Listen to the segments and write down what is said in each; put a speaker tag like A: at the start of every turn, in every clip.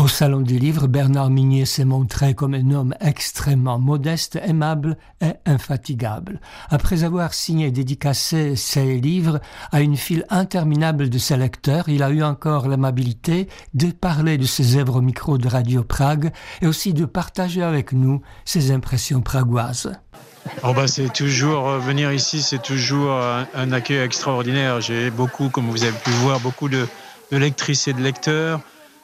A: Au Salon du Livre, Bernard Minier s'est montré comme un homme extrêmement modeste, aimable et infatigable. Après avoir signé et dédicacé ses livres à une file interminable de ses lecteurs, il a eu encore l'amabilité de parler de ses œuvres au micro de Radio Prague et aussi de partager avec nous ses impressions pragoises.
B: C'est toujours, venir ici, c'est toujours un accueil extraordinaire. J'ai beaucoup, comme vous avez pu voir, beaucoup de lectrices et de lecteurs.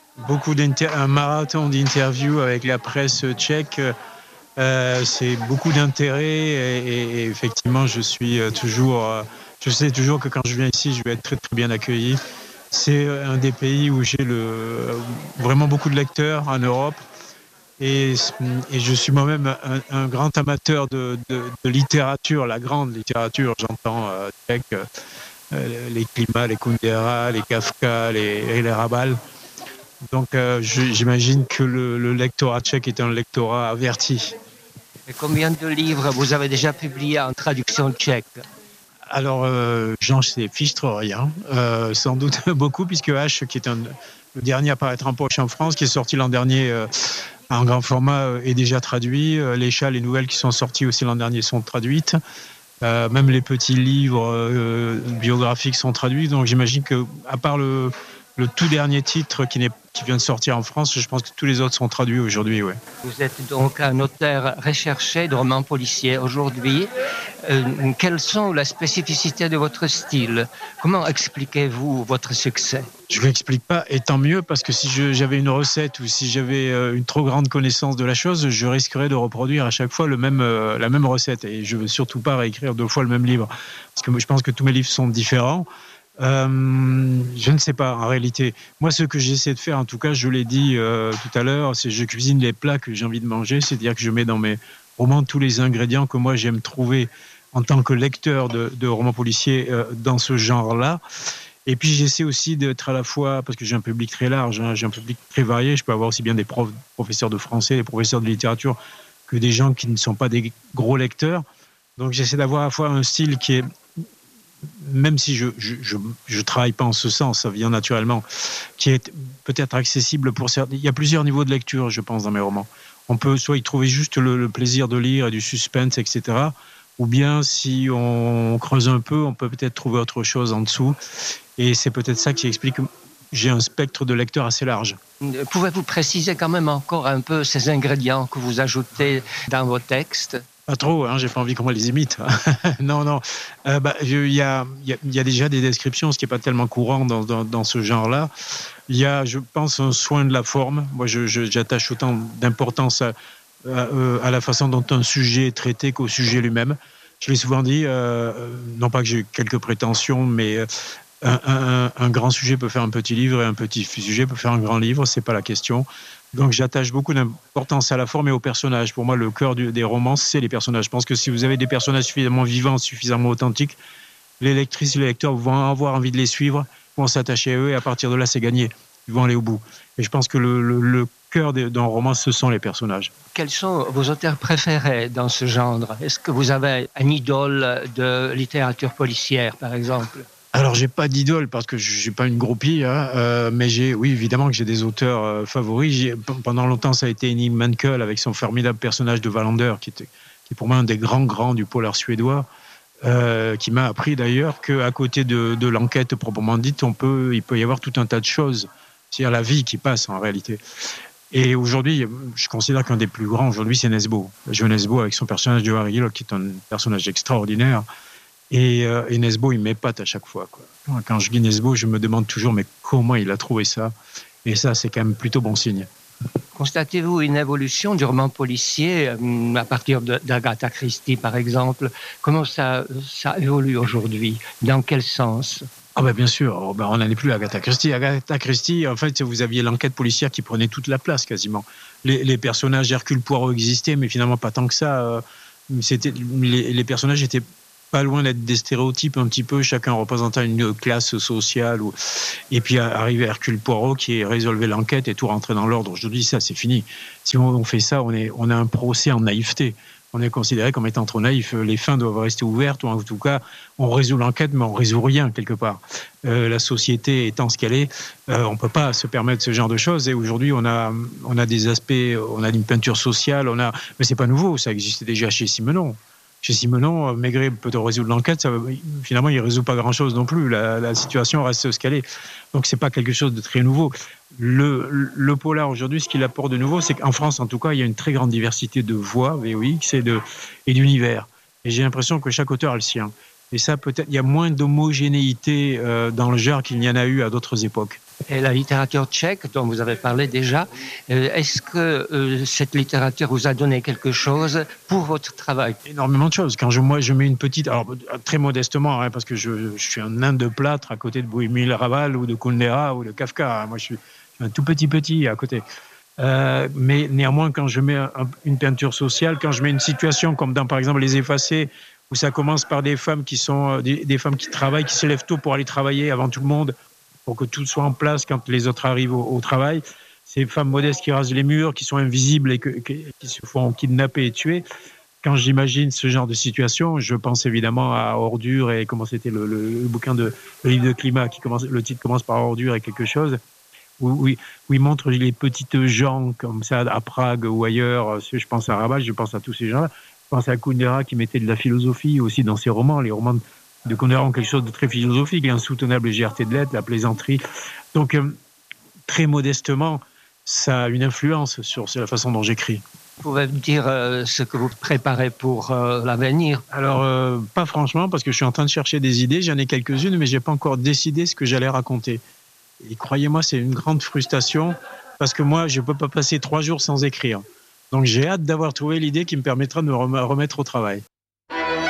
B: Un marathon d'interviews avec la presse tchèque, c'est beaucoup d'intérêt et effectivement je sais toujours que quand je viens ici je vais être très très bien accueilli. C'est un des pays où j'ai vraiment beaucoup de lecteurs en Europe et je suis moi-même un grand amateur de littérature, la grande littérature, j'entends tchèque, les Klima, les Kundera, les Kafka, les Rabal. Donc j'imagine que le lectorat tchèque est un lectorat averti.
C: Et combien de livres vous avez déjà publiés en traduction tchèque ?
B: Alors, j'en fiche trop rien. Sans doute beaucoup, puisque H, qui est le dernier à paraître en poche en France, qui est sorti l'an dernier en grand format, est déjà traduit. Les chats, les nouvelles qui sont sorties aussi l'an dernier sont traduites. Même les petits livres biographiques sont traduits. Donc j'imagine qu'à part le tout dernier titre qui vient de sortir en France, je pense que tous les autres sont traduits aujourd'hui. Ouais.
C: Vous êtes donc un auteur recherché de romans policiers aujourd'hui. Quelles sont les spécificités de votre style ? Comment expliquez-vous votre succès ?
B: Je ne l'explique pas, et tant mieux, parce que si j'avais une recette ou si j'avais une trop grande connaissance de la chose, je risquerais de reproduire à chaque fois la même recette. Et je ne veux surtout pas réécrire 2 fois le même livre, parce que je pense que tous mes livres sont différents. Je ne sais pas en réalité. Moi, ce que j'essaie de faire, en tout cas, je l'ai dit tout à l'heure, c'est que je cuisine les plats que j'ai envie de manger, c'est-à-dire que je mets dans mes romans tous les ingrédients que moi j'aime trouver en tant que lecteur de romans policiers dans ce genre-là. Et puis j'essaie aussi d'être à la fois, parce que j'ai un public très large, j'ai un public très varié, je peux avoir aussi bien des professeurs de français, des professeurs de littérature, que des gens qui ne sont pas des gros lecteurs. Donc j'essaie d'avoir à la fois un style qui est, même si je travaille pas en ce sens, ça vient naturellement, qui est peut-être accessible pour certains. Il y a plusieurs niveaux de lecture, je pense, dans mes romans. On peut soit y trouver juste le plaisir de lire et du suspense, etc. Ou bien, si on creuse un peu, on peut peut-être trouver autre chose en dessous. Et c'est peut-être ça qui explique que j'ai un spectre de lecteurs assez large.
C: Pouvez-vous préciser quand même encore un peu ces ingrédients que vous ajoutez dans vos textes ?
B: Pas trop, j'ai pas envie qu'on les imite. Non. Il y a déjà des descriptions, ce qui n'est pas tellement courant dans ce genre-là. Il y a, je pense, un soin de la forme. Moi, j'attache autant d'importance à la façon dont un sujet est traité qu'au sujet lui-même. Je l'ai souvent dit, non pas que j'ai quelques prétentions, mais un grand sujet peut faire un petit livre et un petit sujet peut faire un grand livre, c'est pas la question. Donc j'attache beaucoup d'importance à la forme et aux personnages. Pour moi, le cœur des romans, c'est les personnages. Je pense que si vous avez des personnages suffisamment vivants, suffisamment authentiques, les lectrices et les lecteurs vont avoir envie de les suivre, vont s'attacher à eux et à partir de là, c'est gagné. Ils vont aller au bout. Et je pense que le cœur d'un roman, ce sont les personnages.
C: Quels sont vos auteurs préférés dans ce genre ? Est-ce que vous avez un idole de littérature policière, par exemple ?
B: Alors, j'ai pas d'idole parce que je suis pas une groupie, mais évidemment que j'ai des auteurs favoris. Pendant longtemps, ça a été Henning Mankell avec son formidable personnage de Wallander, qui est pour moi un des grands du polar suédois, qui m'a appris d'ailleurs qu'à côté de l'enquête proprement dite, il peut y avoir tout un tas de choses, c'est-à-dire la vie qui passe en réalité. Et aujourd'hui, je considère qu'un des plus grands aujourd'hui, c'est Nesbo. Nesbo avec son personnage de Harry Hill, qui est un personnage extraordinaire. Et Nesbo, il m'épate à chaque fois, quoi. Quand je lis Nesbo, je me demande toujours, mais comment il a trouvé ça ? Et ça, c'est quand même plutôt bon signe.
C: Constatez-vous une évolution du roman policier à partir d'Agatha Christie, par exemple ? Comment ça évolue aujourd'hui ? Dans quel sens ?
B: Bien sûr, on n'en est plus à Agatha Christie. Agatha Christie, en fait, vous aviez l'enquête policière qui prenait toute la place, quasiment. Les personnages Hercule Poirot existaient, mais finalement pas tant que ça. Les personnages étaient pas loin d'être des stéréotypes un petit peu, chacun représentant une classe sociale. Et puis arrivé Hercule Poirot qui résolvait l'enquête et tout rentrait dans l'ordre. Aujourd'hui, ça, c'est fini. Si on fait ça, on a un procès en naïveté. on est considéré comme étant trop naïf. Les fins doivent rester ouvertes, ou en tout cas, on résout l'enquête, mais on résout rien quelque part. La société étant ce qu'elle est, on peut pas se permettre ce genre de choses. Et aujourd'hui, on a des aspects, on a une peinture sociale, mais c'est pas nouveau, ça existait déjà chez Simenon. Chez Simenon, Maigret peut résoudre l'enquête, finalement, il ne résout pas grand-chose non plus. La situation reste ce qu'elle est. Donc, ce n'est pas quelque chose de très nouveau. Le polar, aujourd'hui, ce qu'il apporte de nouveau, c'est qu'en France, en tout cas, il y a une très grande diversité de voix, VOX, et d'univers. Et j'ai l'impression que chaque auteur a le sien. Et ça, peut-être, il y a moins d'homogénéité dans le genre qu'il n'y en a eu à d'autres époques.
C: Et la littérature tchèque, dont vous avez parlé déjà, est-ce que cette littérature vous a donné quelque chose pour votre travail?
B: Énormément de choses. Quand moi, je mets une petite... Alors, très modestement, parce que je suis un nain de plâtre à côté de Bohémil Raval ou de Kundera ou de Kafka. Moi, je suis un tout petit à côté. Mais néanmoins, quand je mets une peinture sociale, quand je mets une situation comme dans, par exemple, Les Effacés, où ça commence par des femmes qui sont des femmes qui travaillent, qui se lèvent tôt pour aller travailler avant tout le monde, pour que tout soit en place quand les autres arrivent au travail. Ces femmes modestes qui rasent les murs, qui sont invisibles et qui se font kidnapper et tuer. Quand j'imagine ce genre de situation, je pense évidemment à Ordure et comment c'était le bouquin le livre de climat le titre commence par Ordure et quelque chose, où il montre les petites gens comme ça à Prague ou ailleurs. Je pense à Rabat, je pense à tous ces gens-là. Je pense à Kundera qui mettait de la philosophie aussi dans ses romans. Les romans de Kundera ont quelque chose de très philosophique, l'insoutenable légèreté de l'être, la plaisanterie. Donc, très modestement, ça a une influence sur la façon dont j'écris.
C: Vous pouvez me dire ce que vous préparez pour l'avenir?
B: Alors, pas franchement, parce que je suis en train de chercher des idées. J'en ai quelques-unes, mais je n'ai pas encore décidé ce que j'allais raconter. Et croyez-moi, c'est une grande frustration, parce que moi, je ne peux pas passer 3 jours sans écrire. Donc, j'ai hâte d'avoir trouvé l'idée qui me permettra de me remettre au travail.